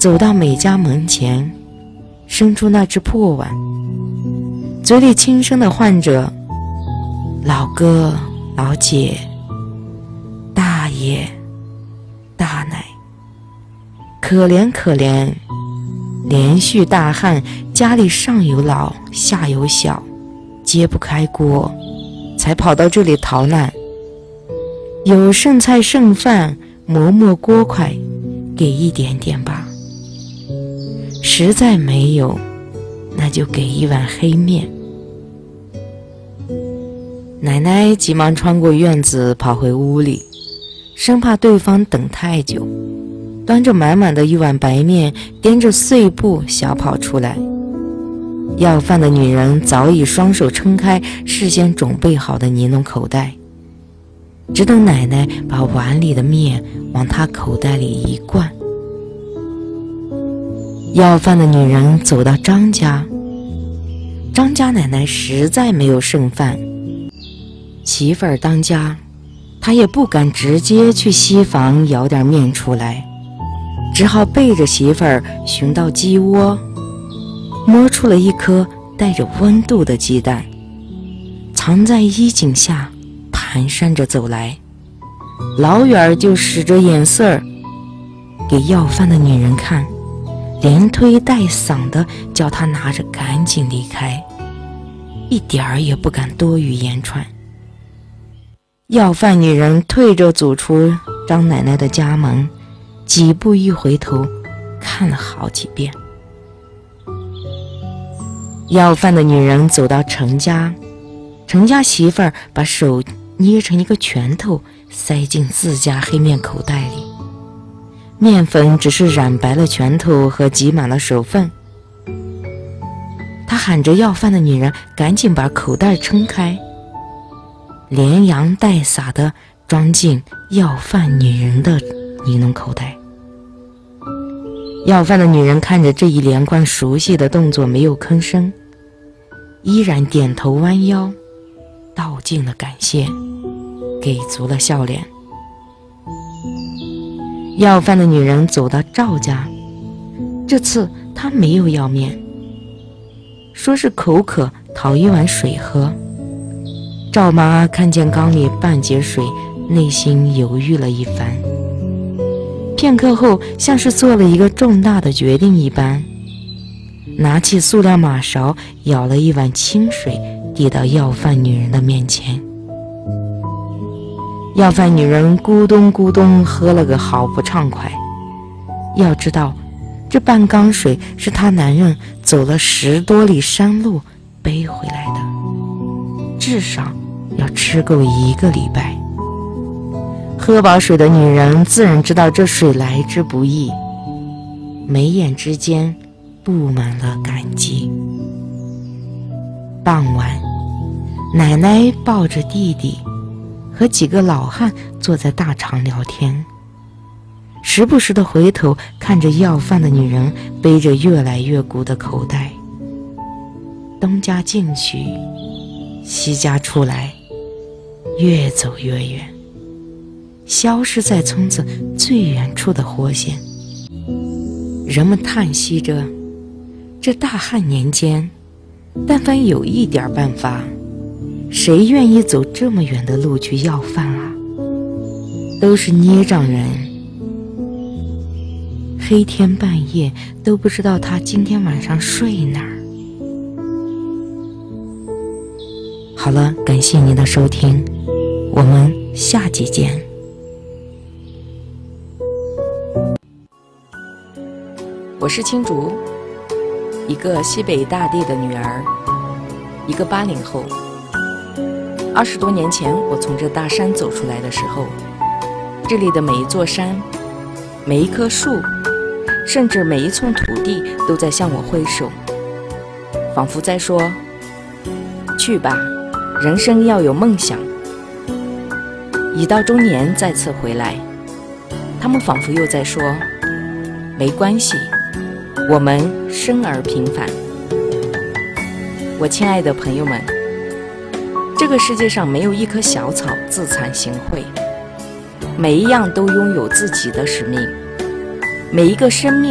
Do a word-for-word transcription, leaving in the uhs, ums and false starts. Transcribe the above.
走到每家门前，伸出那只破碗，嘴里轻声地唤着老哥、老姐、大爷、大奶。可怜可怜，连续大旱，家里上有老下有小，揭不开锅，才跑到这里逃难。有剩菜剩饭，磨磨锅块，给一点点吧。实在没有，那就给一碗黑面。奶奶急忙穿过院子跑回屋里，生怕对方等太久，端着满满的一碗白面，掂着碎布小跑出来。要饭的女人早已双手撑开事先准备好的尼龙口袋，只等奶奶把碗里的面往她口袋里一灌。要饭的女人走到张家，张家奶奶实在没有剩饭，媳妇儿当家，她也不敢直接去西房舀点面出来，只好背着媳妇儿寻到鸡窝，摸出了一颗带着温度的鸡蛋，藏在衣襟下，蹒跚着走来，老远就使着眼色给要饭的女人看，连推带搡的叫她拿着赶紧离开，一点儿也不敢多语言传。要饭女人退着走出张奶奶的家门，几步一回头，看了好几遍。要饭的女人走到程家，程家媳妇儿把手捏成一个拳头，塞进自家黑面口袋里，面粉只是染白了拳头和挤满了手缝。她喊着要饭的女人赶紧把口袋撑开，连洋带洒地装进要饭女人的尼龙口袋。要饭的女人看着这一连贯熟悉的动作，没有吭声，依然点头弯腰，道尽了感谢，给足了笑脸。要饭的女人走到赵家，这次她没有要面，说是口渴，讨一碗水喝。赵妈看见缸里半截水，内心犹豫了一番，片刻后像是做了一个重大的决定一般，拿起塑料马勺舀了一碗清水，递到要饭女人的面前。要饭女人咕咚咕咚喝了个好不畅快，要知道这半缸水是她男人走了十多里山路背回来的，至少要吃够一个礼拜。喝饱水的女人自然知道这水来之不易，眉眼之间布满了感激。傍晚，奶奶抱着弟弟和几个老汉坐在大堂聊天，时不时地回头看着要饭的女人背着越来越鼓的口袋，东家进去，西家出来，越走越远，消失在村子最远处的活线。人们叹息着，这大旱年间，但凡有一点办法，谁愿意走这么远的路去要饭啊？都是捏账人，黑天半夜都不知道他今天晚上睡哪儿。好了，感谢您的收听，我们下集见。我是青竹，一个西北大地的女儿，一个八零后。二十多年前，我从这大山走出来的时候，这里的每一座山，每一棵树，甚至每一寸土地都在向我挥手，仿佛在说：去吧，人生要有梦想。已到中年再次回来，他们仿佛又在说：没关系，我们生而平凡。我亲爱的朋友们，这个世界上没有一棵小草自惭形秽，每一样都拥有自己的使命，每一个生命